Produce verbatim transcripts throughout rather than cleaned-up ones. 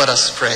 Let us pray.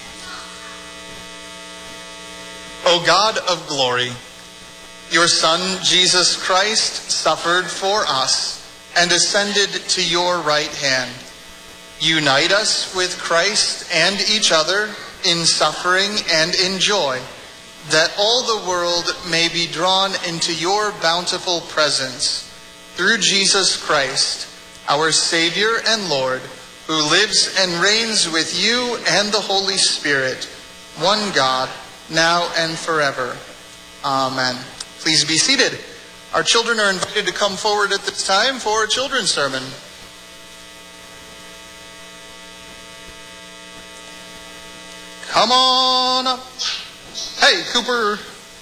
O God of glory, your Son, Jesus Christ, suffered for us and ascended to your right hand. Unite us with Christ and each other in suffering and in joy, that all the world may be drawn into your bountiful presence. Through Jesus Christ, our Savior and Lord, who lives and reigns with you and the Holy Spirit, one God, now and forever. Amen. Please be seated. Our children are invited to come forward at this time for a children's sermon. Come on up. Hey, Cooper.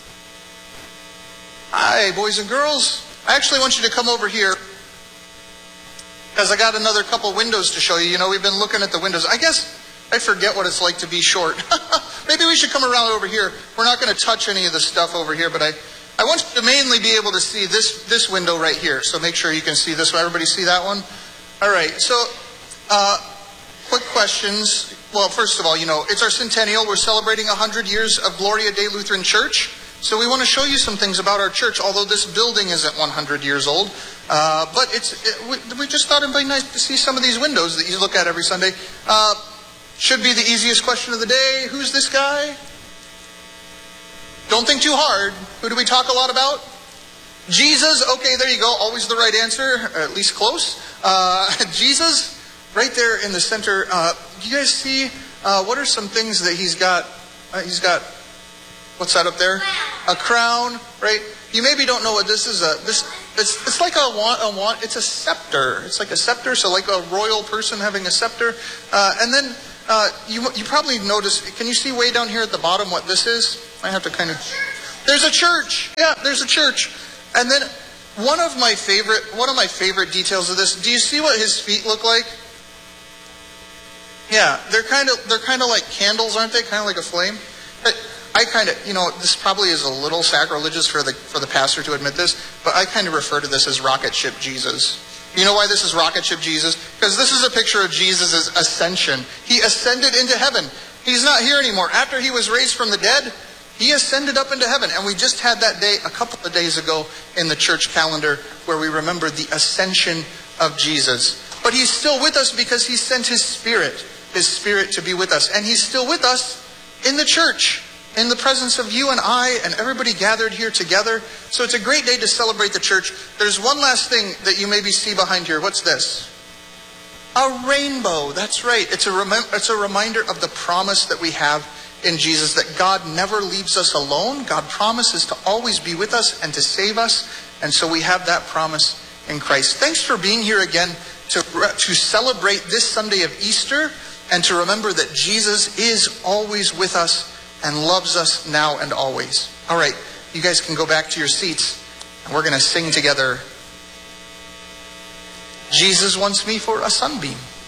Hi, boys and girls. I actually want you to come over here because I got another couple windows to show you. You know, we've been looking at the windows. I guess I forget what it's like to be short. Maybe we should come around over here. We're not going to touch any of the stuff over here, but I, I want you to mainly be able to see this, this window right here. So make sure you can see this one. Everybody see that one? All right. So, uh, quick questions. Well, first of all, you know, it's our centennial. We're celebrating one hundred years of Gloria Dei Lutheran Church. So we want to show you some things about our church, although this building isn't one hundred years old. Uh, but it's it, we, we just thought it'd be nice to see some of these windows that you look at every Sunday. Uh, should be the easiest question of the day. Who's this guy? Don't think too hard. Who do we talk a lot about? Jesus. Okay, there you go. Always the right answer, or at least close. Uh, Jesus, right there in the center. Uh, do you guys see uh, what are some things that he's got? Uh, he's got. What's that up there? A crown, right? You maybe don't know what this is. A this it's it's like a wand. A wand. It's a scepter. It's like a scepter. So like a royal person having a scepter. Uh, and then uh, you you probably noticed. Can you see way down here at the bottom what this is? I have to kind of. There's a church. Yeah, there's a church. And then one of my favorite one of my favorite details of this. Do you see what his feet look like? Yeah, they're kind of they're kind of like candles, aren't they? Kind of like a flame. But I kind of, you know, this probably is a little sacrilegious for the for the pastor to admit this, but I kind of refer to this as rocket ship Jesus. You know why this is rocket ship Jesus? Because this is a picture of Jesus' ascension. He ascended into heaven. He's not here anymore. After he was raised from the dead, he ascended up into heaven. And we just had that day a couple of days ago in the church calendar where we remembered the ascension of Jesus. But he's still with us because he sent his Spirit, his Spirit to be with us. And he's still with us in the church, in the presence of you and I and everybody gathered here together. So it's a great day to celebrate the church. There's one last thing that you maybe see behind here. What's this? A rainbow. That's right. It's a rem- it's a reminder of the promise that we have in Jesus, that God never leaves us alone. God promises to always be with us and to save us. And so we have that promise in Christ. Thanks for being here again to, to celebrate this Sunday of Easter and to remember that Jesus is always with us and loves us now and always. All right, you guys can go back to your seats and we're going to sing together. Jesus wants me for a sunbeam.